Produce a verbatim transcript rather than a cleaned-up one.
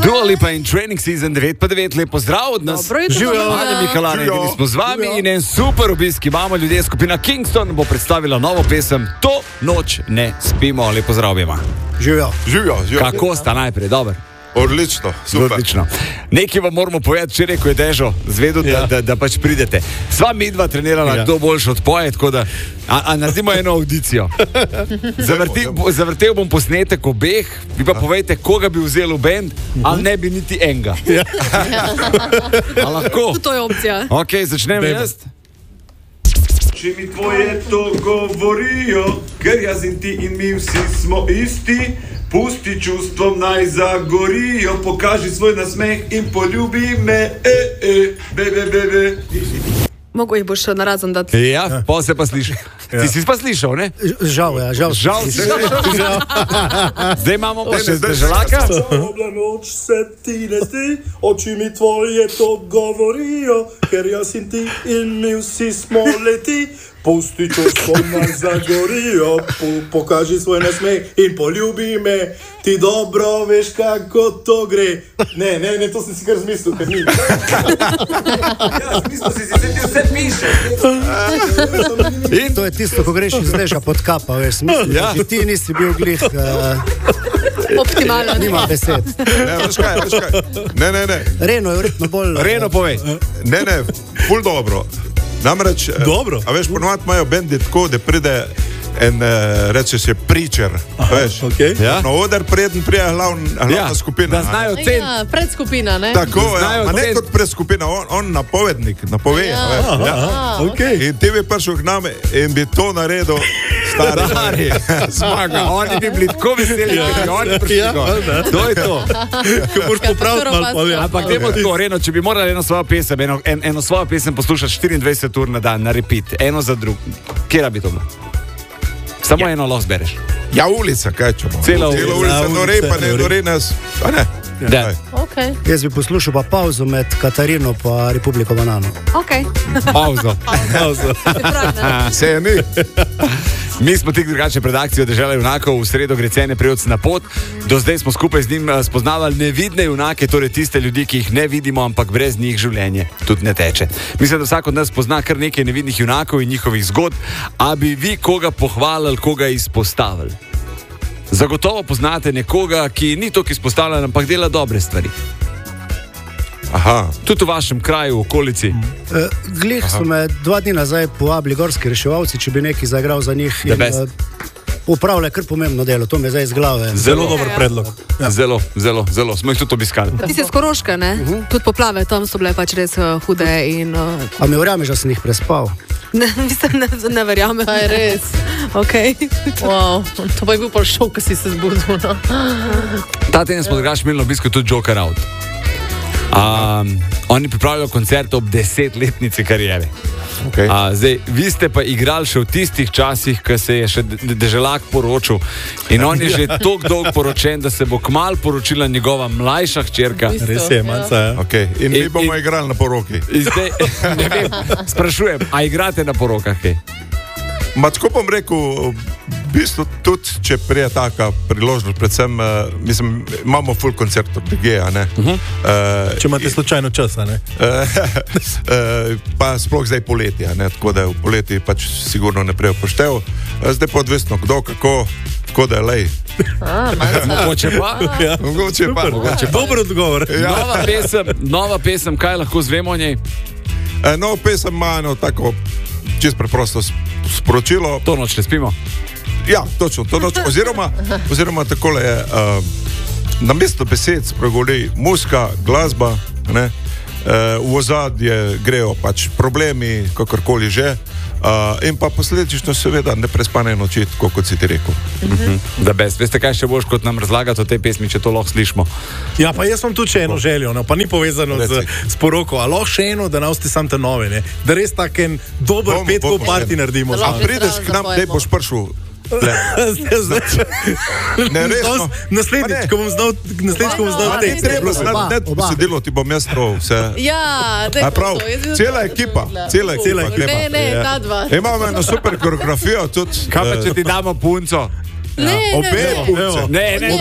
Dua Lipa in Training Season devet pa devet, lepo zdrav od nas. Živijo, Ane Mikalane, bili smo z vami in en super obisk imamo ljudje. Skupina Kingston bo predstavila novo pesem To noč ne spimo. Lepo zdrav obema. Živijo. Živijo, živijo. Kako sta najprej, dober? Odlično, super. Odlično. Nekaj vam moramo povedati, če reko je Dežo, zvedel, ja. da, da, da pač pridete. Sva mi dva trenirala, ja. Kdo boljš odpoje, tako da, a, a naredimo eno audicijo. Zavrti, zavrtel bom posnetek obeh, vi pa povejte, koga bi vzel v band, ali ne bi niti enega. Ja. A lahko? To je opcija. Ok, začnemo jaz. Če mi tvoje to govorijo, ker jaz in ti in mi vsi smo isti, pusti čustvom naj zagorijo, pokaži svoj nasmeh in poljubi me, e, e, bebe, bebe. Mogo jih boš na razen dati. Ja, ja. Pa se pa sliši. Ja. Ti si pa slišal, ne? Žal, ja, žal. Žal si žal. Zdaj imamo pa še Deželaka. Čarobna noč se ti leti, oči mi tvoje to govorijo, ker jaz in ti in mi vsi smo leti. Pusti čustvo naj zagorijo, po, pokaži svoj nasmeh in poljubi me, ti dobro veš, kako to gre. Ne, ne, ne, to sem si kar zmislil, ker ni. Ja, zmislil si si, se ti vse piše. In to je tisto, ko greš iz Deža pod kapa, veš, smisel, ja. Že ti nisi bil glih, uh, Optimalen. nima besed. Ne, veš kaj, veš kaj. Ne, ne, ne. Reno je verjetno bolj... Reno povej. Ne, ne, ful dobro. Namreč, Dobro. A veš, ponovadi imajo bendi tako, da pride en, reče se, preacher, veš. Okay. Ja. No, oder preden prije glavn, glavna Ja, skupina. da znajo ne. cen. Ja, predskupina, ne? Tako, znajo ja, a ne cen- kot predskupina, on, on napovednik, napove, Ja. veš. Ja. Aha, Okay. In ti bi prišel k nam in bi to naredil stari. Stari, zmaga. Oni bi bili tako veseli, ker bi oni prišli Ja, gor. da. To je to. Ko boš popravil malo pa ja. Ampak dajmo tako, Reno, če bi morali eno svojo pesem, eno, en, eno svojo pesem poslušati štiriindvajset ur na dan, na repeat, eno za drug, kjera bi to bilo? Samo ja. eno lahko zbereš. Ja, ulica, kaj ćemo? Cela ulica. Cela ulica, Ja, no ulica, repa, ne, no, no re nas, a ne? Da. Aj. Okay. Jaz bi poslušal pa pauzo med Katarino pa Republiko Banano. Ok. Pauzo. Se je mi. Mi smo tik drugače pred akcijo Dežela junakov, v sredo gre Cene Prevc na pot. Do zdaj smo skupaj z njim eh, spoznavali nevidne junake, torej tiste ljudi, ki jih ne vidimo, ampak brez njih življenje tudi ne teče. Mislim, da vsak od nas pozna kar nekaj nevidnih junakov in njihovih zgodb, a bi vi koga pohvalili, koga izpostavili? Zagotovo poznate nekoga, ki ni toliko izpostavljen, ampak dela dobre stvari. Aha. Tudi v vašem kraju, v okolici. Uh, glih so me dva dni nazaj povabili gorski reševalci, če bi nekaj zaigral za njih. The best. Upravlja kar pomembno delo, to me zdaj iz glave. Zelo dober predlog. Ja. Zelo, zelo, zelo. Smo jih tudi obiskali. Ti si z Koroške, ne? Uh -huh. Tudi poplave tam so bile pač res uh, hude in... Uh, A mi verjameš, da sem jih prespal? ne, mislim, ne, ne verjamem. Aj, res. Ok. Wow, to pa je bil pa šok, ko si se zbudil. No? Ta teden smo drugače imeli na obisku tudi Joker Out. Um, oni pripravljajo koncert ob desetletnici kariere. Okay. A, zdaj, vi ste pa igrali še v tistih časih, ko se je še De- Deželak poročil in on je že toliko dolg poročen, da se bo kmalu poročila njegova mlajša hčerka. Res je, manjca, ja. Okay. In mi In- bomo in- igrali na poroki. In zdaj, ne vem, sprašujem, a igrate na porokah kaj? Ma tako bom rekel, v bistvu tudi, če prije taka priložnost, predvsem, uh, mislim, imamo full koncert od D G-a, ne? Uh -huh. uh, Če imate slučajno čas, a ne? uh, pa sploh zdaj poletje, ne? Tako da v poleti pač sigurno ne prej upoštev. Uh, zdaj pa odvisno, kdo, kako, tako da je lej. Mogoče pa? Ja. Mogoče pa. Mogoče pa. Dober odgovor. Ja. Nova pesem, nova pesem, kaj lahko zvemo o njej? Uh, no, pesem ima eno tako čisto preprosto sp- sporočilo. To noč ne spimo. Ja, točno, to noč, oziroma, oziroma takole je, uh, na mesto besed spregovori muzika, glasba, ne, uh, v ozadje grejo pač problemi, kakorkoli že, uh, in pa posledično seveda neprespane noči, tako kot si ti rekel. Mhm. Da best. Veste, kaj še boš kot nam razlagati o tej pesmi, če to lahko slišimo? Ja, pa jaz imam tudi še eno željo, no, pa ni povezano z, z poroko, a lahko še eno, da nausti sam te nove, ne? Da res tak en dober Bomo, petkov bomo, party še. naredimo. A Lahko prideš k nam, zapojemo. te boš prišel. Ne, resno. Naslednjič, ko bom znal, naslednjič, ko bom znal Ma te. ni treba znati, Oba, ne oba. posedilo, ti bom jaz prav vse. Ja, daj A prav, to, jaz bi cela to ekipa, videla. cela Cela ekipa. ekipa. Ne, ne, Ja. ta dva. Imamo eno super koreografijo tudi. Kaj pa, eh, če ti damo punco? Ne, ne, Obe, ne. punce. Ne, ne,